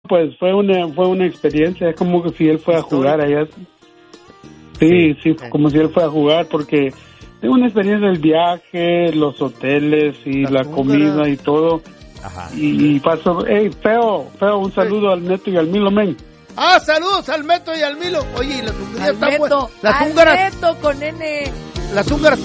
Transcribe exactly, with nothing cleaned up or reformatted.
pues fue una fue una experiencia, es como que si él fue a jugar allá. Sí, sí, como si él fue a jugar, porque tengo una experiencia del viaje, los hoteles y la comida y todo. Ajá. Y, y pasó, hey, feo, feo, un saludo al Neto y al Milo, men. Ah, saludos al Meto y al Milo. Oye, las húngaras Al están Neto, buenas. Las al húngaras, Neto con N. las húngaras